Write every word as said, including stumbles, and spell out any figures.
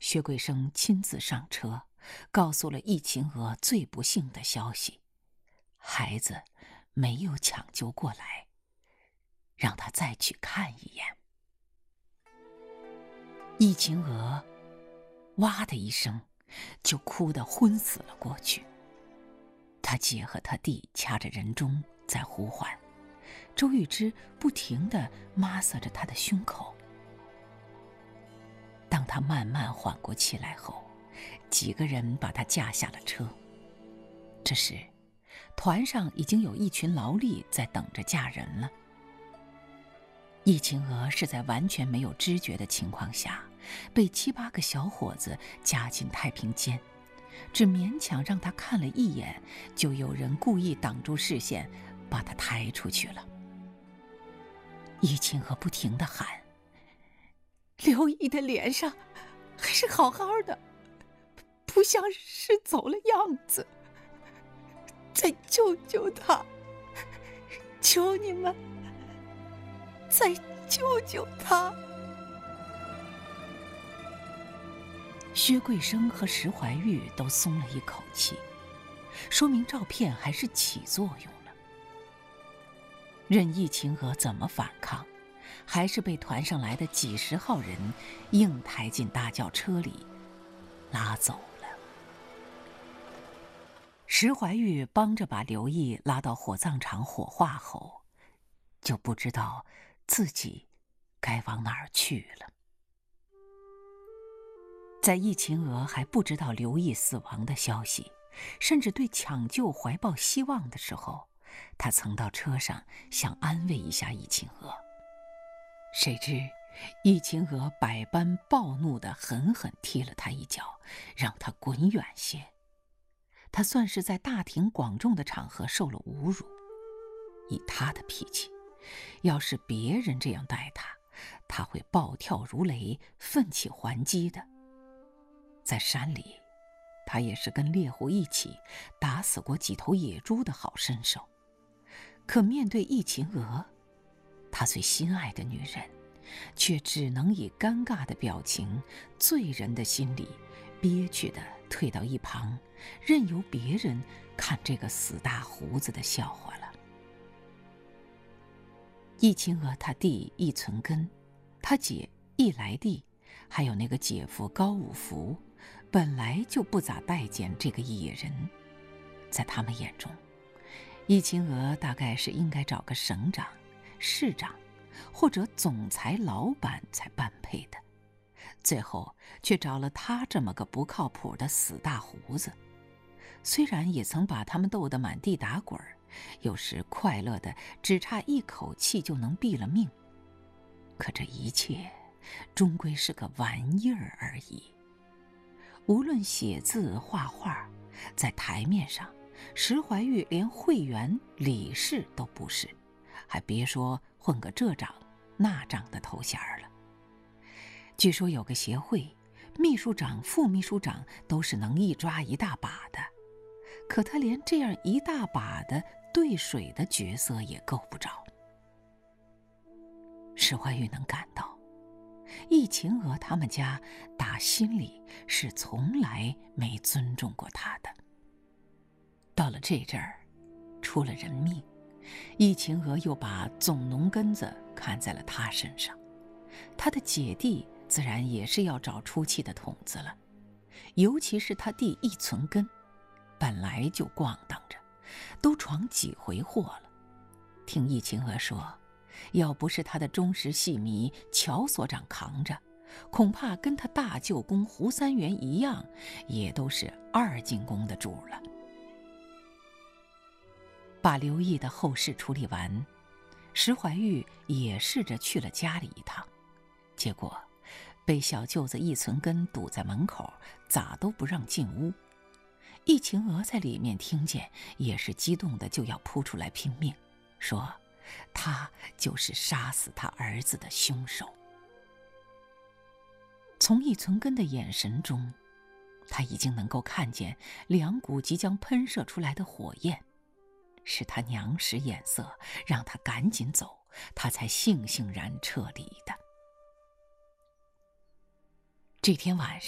薛桂生亲自上车，告诉了易秦娥最不幸的消息：孩子没有抢救过来，让他再去看一眼。易秦娥哇的一声就哭得昏死了过去。他姐和他弟掐着人中在呼唤，周玉芝不停地抹挲着他的胸口。当他慢慢缓过气来后，几个人把他架下了车。这时团上已经有一群劳力在等着嫁人了。易秦娥是在完全没有知觉的情况下，被七八个小伙子夹进太平间，只勉强让他看了一眼，就有人故意挡住视线，把他抬出去了。易秦娥不停地喊：刘毅的脸上还是好好的，不像是走了样子，再救救他，求你们再救救他。薛桂生和石怀玉都松了一口气，说明照片还是起作用了。任易秦娥怎么反抗，还是被团上来的几十号人硬抬进大轿车里拉走了。石怀玉帮着把刘毅拉到火葬场火化后，就不知道自己该往哪儿去了。在易秦娥还不知道刘毅死亡的消息，甚至对抢救怀抱希望的时候，他曾到车上想安慰一下易秦娥，谁知易秦娥百般暴怒地狠狠踢了他一脚，让他滚远些。他算是在大庭广众的场合受了侮辱，以他的脾气，要是别人这样待他，他会暴跳如雷，奋起还击的。在山里，他也是跟猎户一起打死过几头野猪的好身手。可面对易秦娥，他最心爱的女人，却只能以尴尬的表情，醉人的心里憋屈地退到一旁，任由别人看这个死大胡子的笑话了。易秦娥他弟易存根，他姐易来娣，还有那个姐夫高五福，本来就不咋待见这个野人。在他们眼中，易秦娥大概是应该找个省长、市长或者总裁老板才般配的，最后却找了他这么个不靠谱的死大胡子。虽然也曾把他们斗得满地打滚，有时快乐的只差一口气就能毙了命，可这一切终归是个玩意儿而已。无论写字画画，在台面上石怀玉连会员理事都不是，还别说混个这长那长的头衔了。据说有个协会，秘书长副秘书长都是能一抓一大把的，可他连这样一大把的兑水的角色也够不着。石怀玉能感到易秦娥他们家打心里是从来没尊重过他的。到了这阵儿，出了人命，易秦娥又把总农根子看在了他身上，他的姐弟自然也是要找出气的筒子了。尤其是他弟易存根，本来就咣当着，都闯几回祸了。听易秦娥说，要不是他的忠实戏迷乔所长扛着，恐怕跟他大舅公胡三元一样，也都是二进宫的主了。把刘毅的后事处理完，石怀玉也试着去了家里一趟，结果被小舅子易存根堵在门口，咋都不让进屋。易秦娥在里面听见，也是激动的就要扑出来拼命，说他就是杀死他儿子的凶手。从易存根的眼神中，他已经能够看见两股即将喷射出来的火焰，是他娘使眼色让他赶紧走，他才悻悻然撤离的。这天晚上